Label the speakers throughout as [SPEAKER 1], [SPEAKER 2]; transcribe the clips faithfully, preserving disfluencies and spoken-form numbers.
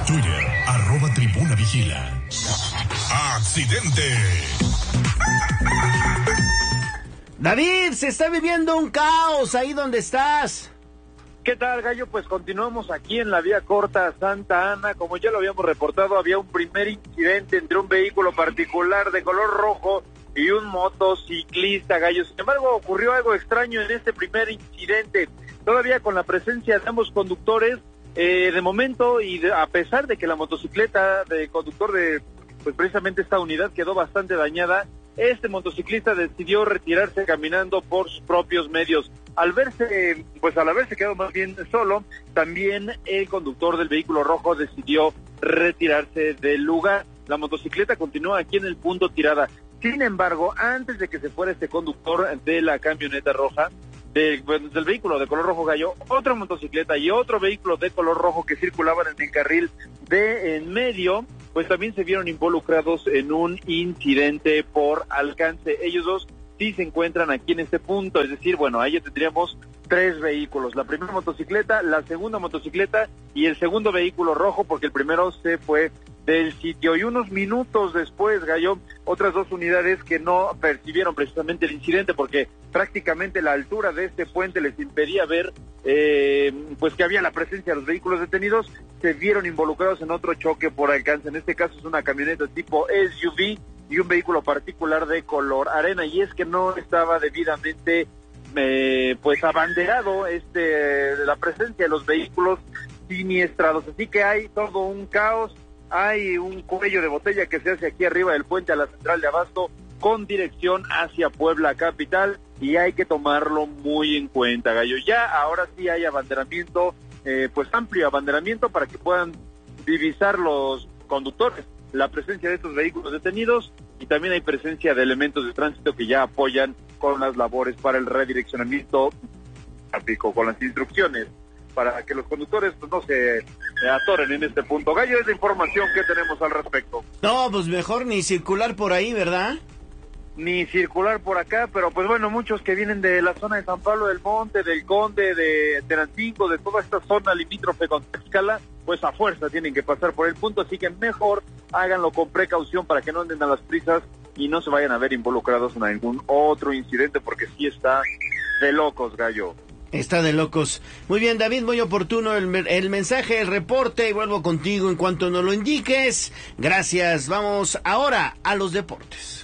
[SPEAKER 1] Twitter, arroba Tribuna Vigila. ¡Accidente!
[SPEAKER 2] David, se está viviendo un caos ahí donde estás.
[SPEAKER 3] ¿Qué tal, Gallo? Pues continuamos aquí en la vía corta Santa Ana. Como ya lo habíamos reportado, había un primer incidente entre un vehículo particular de color rojo y un motociclista, Gallo. Sin embargo, ocurrió algo extraño en este primer incidente. Todavía con la presencia de ambos conductores, eh, de momento, y de, a pesar de que la motocicleta de conductor de, pues precisamente esta unidad quedó bastante dañada, este motociclista decidió retirarse caminando por sus propios medios. Al verse, pues al haberse quedado más bien solo, también el conductor del vehículo rojo decidió retirarse del lugar. La motocicleta continúa aquí en el punto tirada. Sin embargo, antes de que se fuera este conductor de la camioneta roja, de, pues, del vehículo de color rojo, Gallo, otra motocicleta y otro vehículo de color rojo que circulaban en el carril de en medio, pues también se vieron involucrados en un incidente por alcance. Ellos dos sí se encuentran aquí en este punto, es decir, bueno, ahí ya tendríamos tres vehículos, la primera motocicleta, la segunda motocicleta y el segundo vehículo rojo, porque el primero se fue del sitio. Y unos minutos después, Gallo, otras dos unidades que no percibieron precisamente el incidente, porque prácticamente la altura de este puente les impedía ver eh, pues que había la presencia de los vehículos detenidos, se vieron involucrados en otro choque por alcance. En este caso es una camioneta tipo S U V y un vehículo particular de color arena, y es que no estaba debidamente eh, pues abanderado este la presencia de los vehículos siniestrados, así que hay todo un caos. Hay un cuello de botella que se hace aquí arriba del puente a la central de Abasto con dirección hacia Puebla capital, y hay que tomarlo muy en cuenta, Gallo. Ya ahora sí hay abanderamiento, eh, pues amplio abanderamiento para que puedan divisar los conductores la presencia de estos vehículos detenidos, y también hay presencia de elementos de tránsito que ya apoyan con las labores para el redireccionamiento tráfico, con las instrucciones para que los conductores pues, no se atoren en este punto. Gallo, es la información que tenemos al respecto.
[SPEAKER 2] No, pues mejor ni circular por ahí, ¿verdad?
[SPEAKER 3] Ni circular por acá, pero pues bueno, muchos que vienen de la zona de San Pablo del Monte, del Conde, de Tenancingo, de toda esta zona limítrofe con Tlaxcala, pues a fuerza tienen que pasar por el punto, así que mejor háganlo con precaución para que no anden a las prisas y no se vayan a ver involucrados en algún otro incidente, porque sí está de locos, Gallo.
[SPEAKER 2] Está de locos. Muy bien, David, muy oportuno el, el mensaje, el reporte, y vuelvo contigo en cuanto nos lo indiques. Gracias. Vamos ahora a los deportes.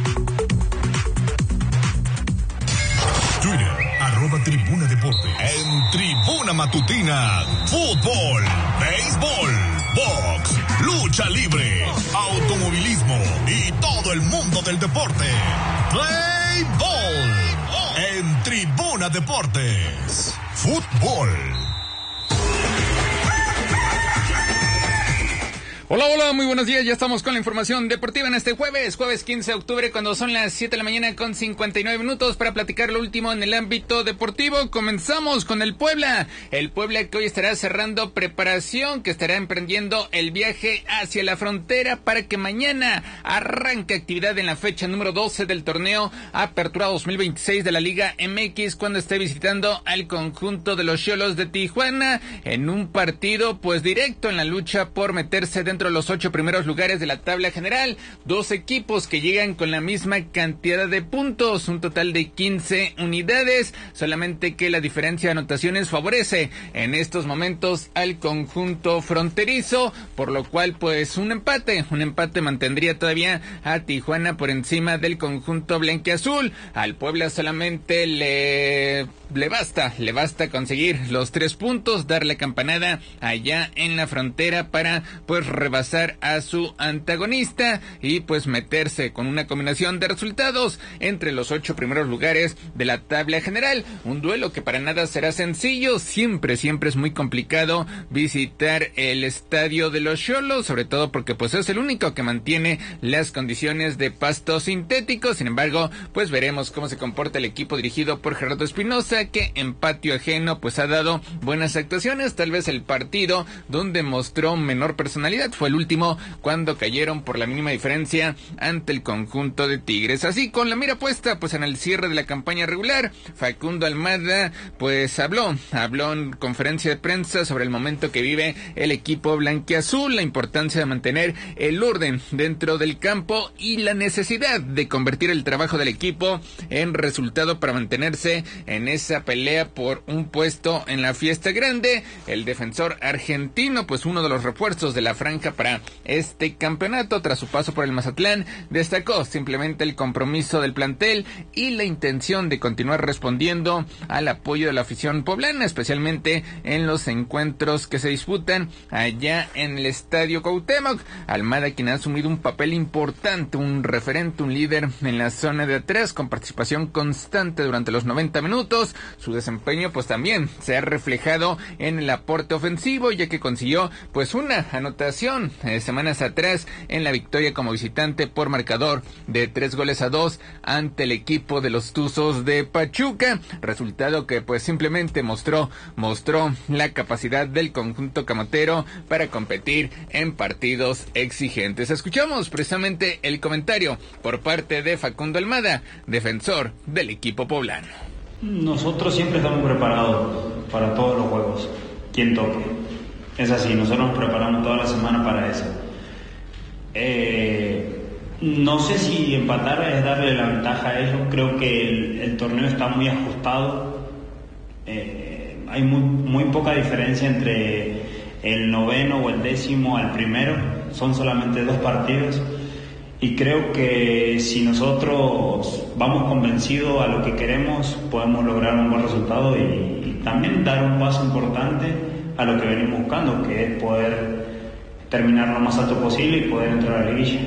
[SPEAKER 1] Twitter, arroba Tribuna Deportes. En Tribuna Matutina, fútbol, béisbol, box, lucha libre, automovilismo y todo el mundo del deporte. Play Ball. En Tribuna Deportes, fútbol.
[SPEAKER 4] Hola, hola, muy buenos días, ya estamos con la información deportiva en este jueves, jueves quince de octubre, cuando son las siete de la mañana con cincuenta y nueve minutos para platicar lo último en el ámbito deportivo. Comenzamos con el Puebla, el Puebla que hoy estará cerrando preparación, que estará emprendiendo el viaje hacia la frontera para que mañana arranque actividad en la fecha número doce del torneo Apertura dos mil veintiséis de la Liga M X, cuando esté visitando al conjunto de los Xolos de Tijuana en un partido pues directo en la lucha por meterse dentro de los ocho primeros lugares de la tabla general. Dos equipos que llegan con la misma cantidad de puntos, un total de quince unidades, solamente que la diferencia de anotaciones favorece en estos momentos al conjunto fronterizo, por lo cual pues un empate, un empate mantendría todavía a Tijuana por encima del conjunto blanquiazul. Al Puebla solamente le le basta, le basta conseguir los tres puntos, darle campanada allá en la frontera para pues rebasar a su antagonista y pues meterse con una combinación de resultados entre los ocho primeros lugares de la tabla general. Un duelo que para nada será sencillo, siempre, siempre es muy complicado visitar el estadio de los Xolos, sobre todo porque pues es el único que mantiene las condiciones de pasto sintético. Sin embargo, pues veremos cómo se comporta el equipo dirigido por Gerardo Espinosa, que en patio ajeno pues ha dado buenas actuaciones. Tal vez el partido donde mostró menor personalidad fue el último cuando cayeron por la mínima diferencia ante el conjunto de Tigres. Así, con la mira puesta pues en el cierre de la campaña regular, Facundo Almada pues habló, habló en conferencia de prensa sobre el momento que vive el equipo blanquiazul, la importancia de mantener el orden dentro del campo y la necesidad de convertir el trabajo del equipo en resultado para mantenerse en esa pelea por un puesto en la fiesta grande. El defensor argentino, pues uno de los refuerzos de la franja para este campeonato, tras su paso por el Mazatlán, destacó simplemente el compromiso del plantel y la intención de continuar respondiendo al apoyo de la afición poblana, especialmente en los encuentros que se disputan allá en el Estadio Cuauhtémoc. Almada, quien ha asumido un papel importante, un referente, un líder en la zona de atrás, con participación constante durante los noventa minutos. Su desempeño pues también se ha reflejado en el aporte ofensivo, ya que consiguió pues una anotación eh, semanas atrás en la victoria como visitante por marcador de tres goles a dos ante el equipo de los Tuzos de Pachuca, resultado que pues simplemente mostró mostró la capacidad del conjunto camotero para competir en partidos exigentes. Escuchamos precisamente el comentario por parte de Facundo Almada, defensor del equipo poblano.
[SPEAKER 5] Nosotros siempre estamos preparados para todos los juegos, quien toque. Es así, nosotros nos preparamos toda la semana para eso. Eh, no sé si empatar es darle la ventaja a ellos. Creo que el, el torneo está muy ajustado. Eh, hay muy, muy poca diferencia entre el noveno o el décimo al primero. Son solamente dos partidos. Y creo que si nosotros vamos convencidos a lo que queremos, podemos lograr un buen resultado y, y también dar un paso importante a lo que venimos buscando, que es poder terminar lo más alto posible y poder entrar a la liguilla.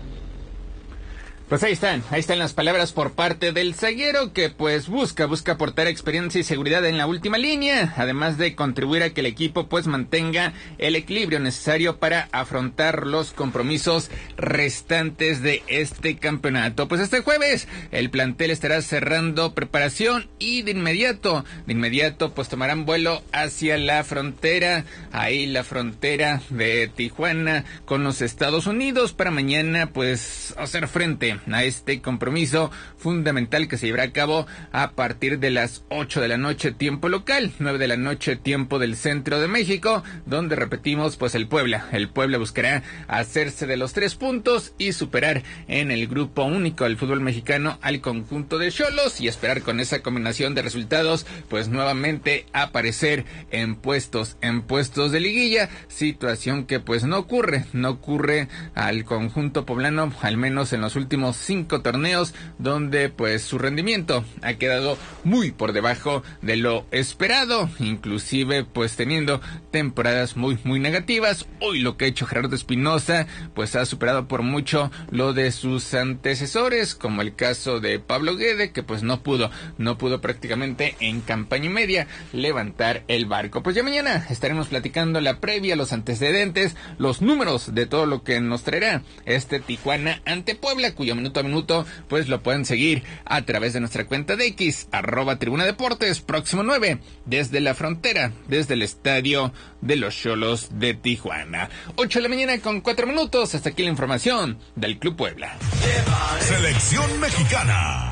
[SPEAKER 4] Pues ahí están, ahí están las palabras por parte del zaguero, que pues busca, busca aportar experiencia y seguridad en la última línea, además de contribuir a que el equipo pues mantenga el equilibrio necesario para afrontar los compromisos restantes de este campeonato. Pues este jueves el plantel estará cerrando preparación y de inmediato, de inmediato pues tomarán vuelo hacia la frontera, ahí la frontera de Tijuana con los Estados Unidos, para mañana pues hacer frente a este compromiso fundamental que se llevará a cabo a partir de las ocho de la noche tiempo local, nueve de la noche tiempo del centro de México, donde repetimos pues el Puebla, el Puebla buscará hacerse de los tres puntos y superar en el grupo único del fútbol mexicano al conjunto de Xolos y esperar con esa combinación de resultados pues nuevamente aparecer en puestos, en puestos de liguilla, situación que pues no ocurre, no ocurre al conjunto poblano, al menos en los últimos cinco torneos, donde pues su rendimiento ha quedado muy por debajo de lo esperado, inclusive pues teniendo temporadas muy muy negativas. Hoy lo que ha hecho Gerardo Espinoza pues ha superado por mucho lo de sus antecesores, como el caso de Pablo Guede, que pues no pudo, no pudo prácticamente en campaña y media levantar el barco. Pues ya mañana estaremos platicando la previa, los antecedentes, los números de todo lo que nos traerá este Tijuana ante Puebla, cuyo minuto a minuto pues lo pueden seguir a través de nuestra cuenta de X, arroba Tribuna Deportes, próximo nueve, desde la frontera, desde el estadio de los Xolos de Tijuana. ocho de la mañana con cuatro minutos, hasta aquí la información del Club Puebla.
[SPEAKER 1] Selección mexicana.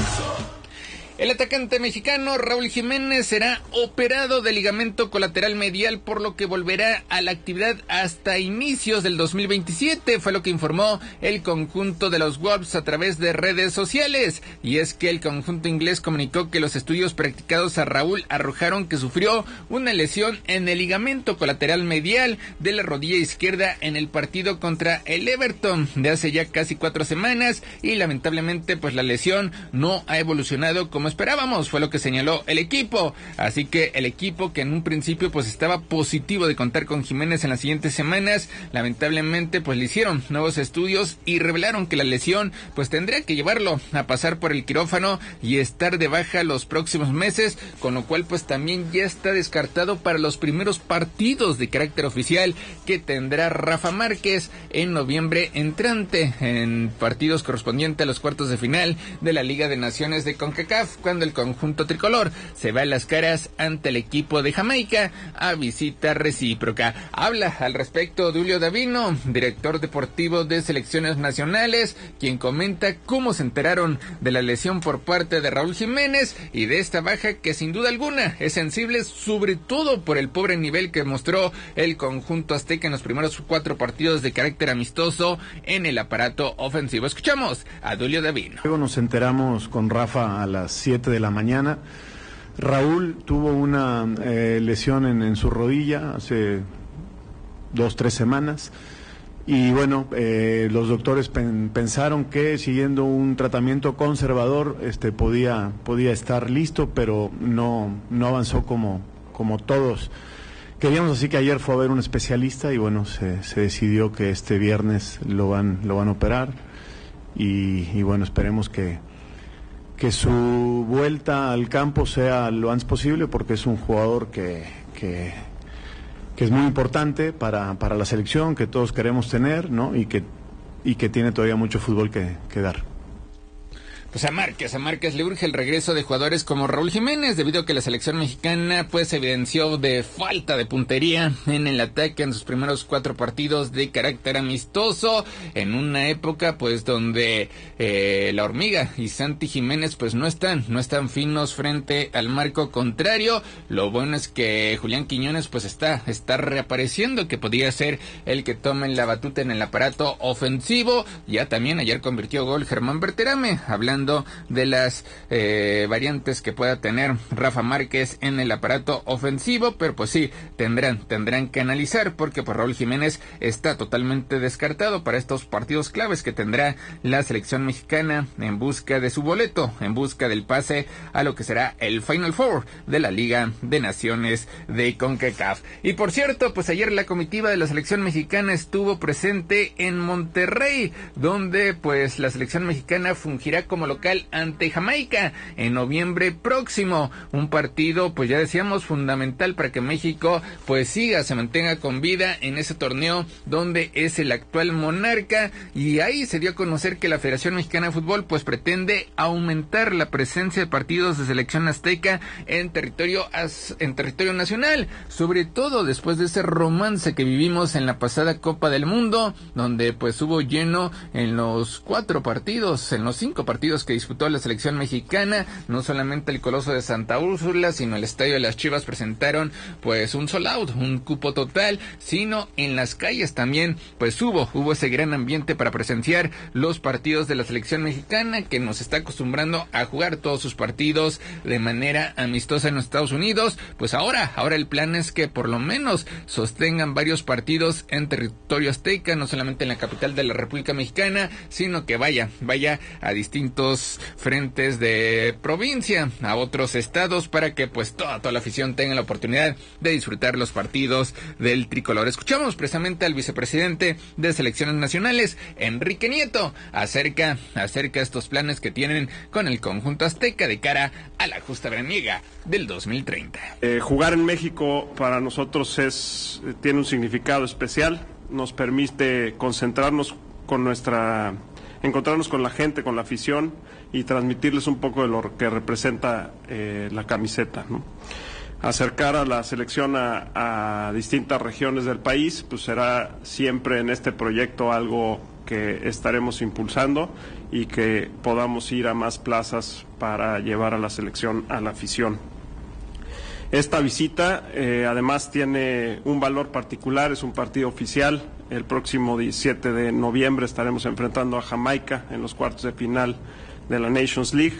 [SPEAKER 4] El atacante mexicano Raúl Jiménez será operado de ligamento colateral medial, por lo que volverá a la actividad hasta inicios del dos mil veintisiete, fue lo que informó el conjunto de los Wolves a través de redes sociales. Y es que el conjunto inglés comunicó que los estudios practicados a Raúl arrojaron que sufrió una lesión en el ligamento colateral medial de la rodilla izquierda en el partido contra el Everton de hace ya casi cuatro semanas, y lamentablemente pues la lesión no ha evolucionado como esperábamos, fue lo que señaló el equipo. Así que el equipo, que en un principio pues estaba positivo de contar con Jiménez en las siguientes semanas, lamentablemente pues le hicieron nuevos estudios y revelaron que la lesión pues tendría que llevarlo a pasar por el quirófano y estar de baja los próximos meses, con lo cual pues también ya está descartado para los primeros partidos de carácter oficial que tendrá Rafa Márquez en noviembre entrante, en partidos correspondientes a los cuartos de final de la Liga de Naciones de CONCACAF, cuando el conjunto tricolor se va a las caras ante el equipo de Jamaica a visita recíproca. Habla al respecto Duilio Davino, director deportivo de selecciones nacionales, quien comenta cómo se enteraron de la lesión por parte de Raúl Jiménez y de esta baja que sin duda alguna es sensible, sobre todo por el pobre nivel que mostró el conjunto azteca en los primeros cuatro partidos de carácter amistoso en el aparato ofensivo. Escuchamos a Duilio Davino.
[SPEAKER 6] Luego nos enteramos con Rafa a las siete de la mañana. Raúl tuvo una eh, lesión en, en su rodilla hace dos, tres semanas. Y bueno, eh, los doctores pen, pensaron que siguiendo un tratamiento conservador este, podía, podía estar listo, pero no, no avanzó como, como todos queríamos, así que ayer fue a ver un especialista y bueno, se, se decidió que este viernes lo van, lo van a operar y, y bueno, esperemos que, que su vuelta al campo sea lo antes posible, porque es un jugador que... que que es muy importante para, para la selección, que todos queremos tener, ¿no? Y que, y que tiene todavía mucho fútbol que, que dar.
[SPEAKER 4] Pues a Márquez, a Márquez le urge el regreso de jugadores como Raúl Jiménez, debido a que la selección mexicana pues evidenció de falta de puntería en el ataque en sus primeros cuatro partidos de carácter amistoso, en una época pues donde eh, la Hormiga y Santi Jiménez pues no están, no están finos frente al marco contrario. Lo bueno es que Julián Quiñones pues está, está reapareciendo, que podría ser el que tome la batuta en el aparato ofensivo. Ya también ayer convirtió gol Germán Berterame, hablando de las eh, variantes que pueda tener Rafa Márquez en el aparato ofensivo, pero pues sí, tendrán, tendrán que analizar, porque pues Raúl Jiménez está totalmente descartado para estos partidos claves que tendrá la selección mexicana en busca de su boleto, en busca del pase a lo que será el Final Four de la Liga de Naciones de CONCACAF. Y por cierto, pues ayer la comitiva de la selección mexicana estuvo presente en Monterrey, donde pues la selección mexicana fungirá como local ante Jamaica en noviembre próximo, un partido pues ya decíamos fundamental para que México pues siga, se mantenga con vida en ese torneo donde es el actual monarca. Y ahí se dio a conocer que la Federación Mexicana de Fútbol pues pretende aumentar la presencia de partidos de selección azteca en territorio as, en territorio nacional, sobre todo después de ese romance que vivimos en la pasada Copa del Mundo, donde pues hubo lleno en los cuatro partidos, en los cinco partidos que disputó la selección mexicana. No solamente el Coloso de Santa Úrsula, sino el Estadio de las Chivas presentaron pues un sold out, un cupo total, sino en las calles también pues hubo, hubo ese gran ambiente para presenciar los partidos de la selección mexicana, que nos está acostumbrando a jugar todos sus partidos de manera amistosa en los Estados Unidos. Pues ahora, ahora el plan es que por lo menos sostengan varios partidos en territorio azteca, no solamente en la capital de la República Mexicana, sino que vaya, vaya a distintos frentes de provincia, a otros estados, para que pues toda, toda la afición tenga la oportunidad de disfrutar los partidos del tricolor. Escuchamos precisamente al vicepresidente de selecciones nacionales, Enrique Nieto, acerca, acerca de estos planes que tienen con el conjunto azteca de cara a la justa veraniega del dos mil treinta.
[SPEAKER 7] Eh, jugar en México para nosotros es, tiene un significado especial, nos permite concentrarnos con nuestra... encontrarnos con la gente, con la afición y transmitirles un poco de lo que representa eh, la camiseta, ¿no? Acercar a la selección a, a distintas regiones del país, pues será siempre en este proyecto algo que estaremos impulsando y que podamos ir a más plazas para llevar a la selección a la afición. Esta visita eh, además tiene un valor particular, es un partido oficial. El próximo diecisiete de noviembre estaremos enfrentando a Jamaica en los cuartos de final de la Nations League.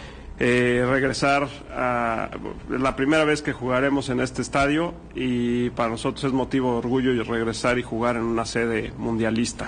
[SPEAKER 7] Eh, regresar a la primera vez que jugaremos en este estadio, y para nosotros es motivo de orgullo y regresar y jugar en una sede mundialista.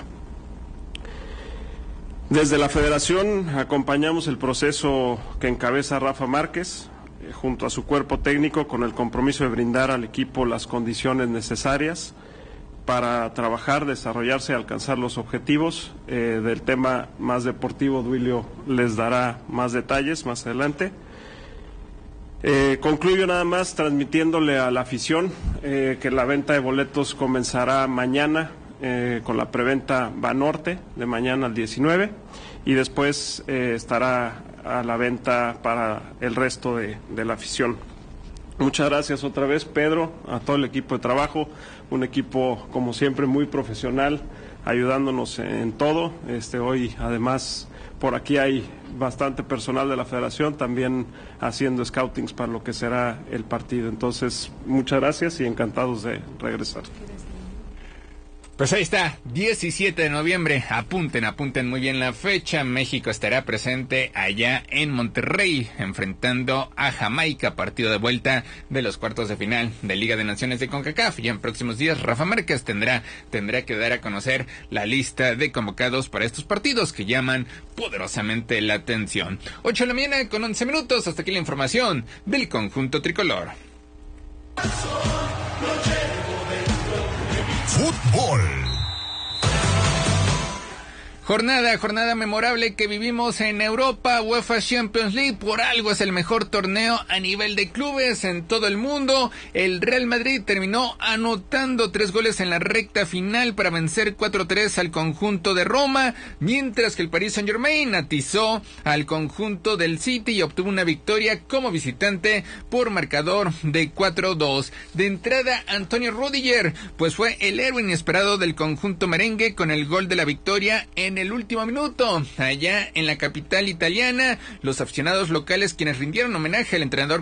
[SPEAKER 7] Desde la Federación acompañamos el proceso que encabeza Rafa Márquez, eh, junto a su cuerpo técnico, con el compromiso de brindar al equipo las condiciones necesarias para trabajar, desarrollarse y alcanzar los objetivos. Eh, del tema más deportivo, Duilio les dará más detalles más adelante. Eh, concluyo nada más transmitiéndole a la afición eh, que la venta de boletos comenzará mañana eh, con la preventa Banorte, de mañana al diecinueve, y después eh, estará a la venta para el resto de, de la afición. Muchas gracias otra vez, Pedro, a todo el equipo de trabajo, un equipo como siempre muy profesional, ayudándonos en todo. Este, hoy además por aquí hay bastante personal de la federación también haciendo scoutings para lo que será el partido. Entonces, muchas gracias y encantados de regresar.
[SPEAKER 4] Pues ahí está, diecisiete de noviembre, apunten, apunten muy bien la fecha. México estará presente allá en Monterrey, enfrentando a Jamaica, partido de vuelta de los cuartos de final de Liga de Naciones de CONCACAF. Ya en próximos días, Rafa Márquez tendrá, tendrá que dar a conocer la lista de convocados para estos partidos que llaman poderosamente la atención. ocho de la mañana con once minutos, hasta aquí la información del conjunto tricolor.
[SPEAKER 1] Fútbol.
[SPEAKER 4] Jornada, jornada memorable que vivimos en Europa, UEFA Champions League, por algo es el mejor torneo a nivel de clubes en todo el mundo. El Real Madrid terminó anotando tres goles en la recta final para vencer cuatro tres al conjunto de Roma, mientras que el Paris Saint-Germain atizó al conjunto del City y obtuvo una victoria como visitante por marcador de cuatro dos. De entrada, Antonio Rüdiger, pues fue el héroe inesperado del conjunto merengue con el gol de la victoria en el último minuto. Allá en la capital italiana, los aficionados locales quienes rindieron homenaje al entrenador